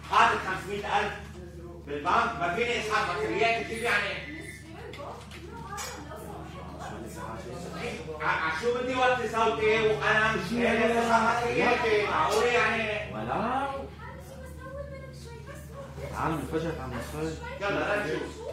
حاطط 500,000 بالبنك، ما فيني اسحب بطاريات كيف يعني؟ شو بدي وطي صوتي وانا مش قادر اسحب بطارياتي؟ معقول يعني؟ ولا العالم انفجرت عم نصفر. يلا نشوف.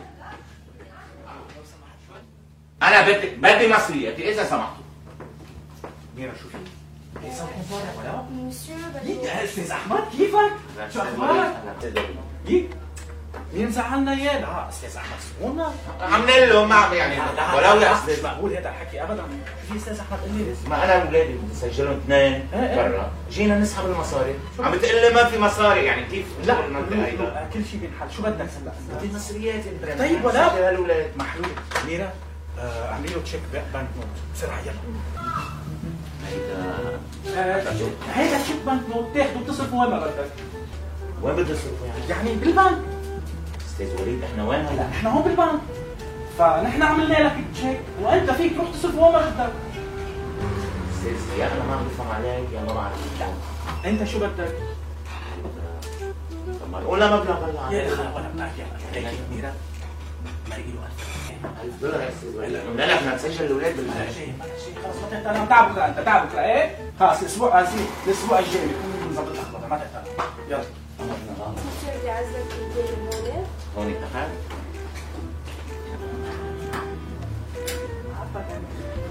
انا بدي مصرياتي اذا سمحتوا. ميرا شو في؟ ايه صوتكم طالع ولا؟ مسيو ليك استاذ احمد كيفك؟ شو اخبارك؟ ليك؟ مين مزعلنا اياه؟ لا استاذ احمد سكونا عاملين له ما يعني ولو لا مش مقبول هذا الحكي ابدا. في استاذ احمد قال لي ما انا واولادي بدي اسجلهم اثنين برا، جينا نسحب المصاري، عم بتقول لي ما في مصاري يعني كيف؟ لا كل شيء بينحل. شو بدك هلا؟ بدي مصرياتي طيب ولا هالولاد محلول. ميرا اعملي له تشيك بنك نوت بسرعه يلا. هيدا تشيك بنك نوت تاخده بتصرفه وين ما بدك. وين بدي اصرفه يعني بالبنك. استاذ وليد احنا وين هلا؟ نحن هون بالبنك، فنحن عملنا لك تشيك وانت فيك تروح تصرفه وين ما بدك. استاذ يا انا ما عم بفهم عليك يا ما بعرف. لا انت شو بدك؟ طب ما نقول مبلغ هلا يا اخي وانا بدك اياها هيك ميرا مرقي له $1000 يا استاذ وليد. لا لا بدنا نسجل الاولاد خلص ما تهتم. انا تعب بكره، انت تعب بكره ايه؟ خلص الاسبوع الاسبوع الجاي بكون نظبط الاخبار. ما تهتم. يلا مسيو بدي اعزلك البيت هون. هون اتفقنا؟ عرفتك